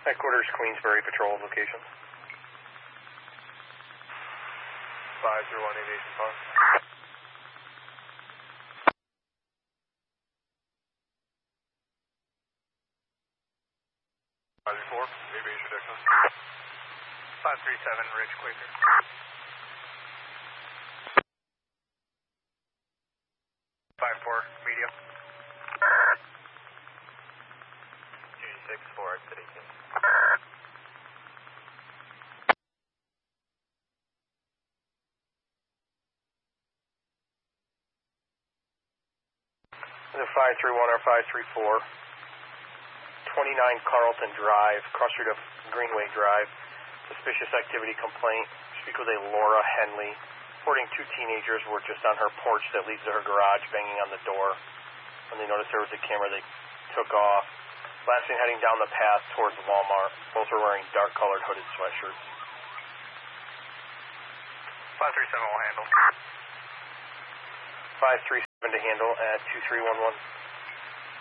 Headquarters, Queensbury, patrol location. 501 Aviation Park. Aviation Dixon. 537, Rich Quaker. 54, medium. 264, City King. The 531 or 534. 29 Carlton Drive, cross street of Greenway Drive. Suspicious activity complaint. Speak with a Laura Henley. Reporting 2 teenagers were just on her porch that leads to her garage, banging on the door. When they noticed there was a camera, they took off. Last seen heading down the path towards Walmart. Both were wearing dark-colored hooded sweatshirts. 537 will handle. 537 to handle at 2311.